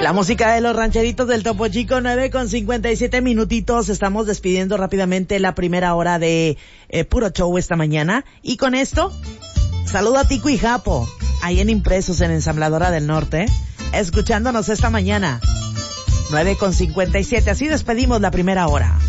La música de los rancheritos del Topo Chico, 9:57 minutitos. Estamos despidiendo rápidamente la primera hora de Puro Show esta mañana. Y con esto, saludo a Tico y Japo, ahí en Impresos, en Ensambladora del Norte, escuchándonos esta mañana. 9:57, así despedimos la primera hora.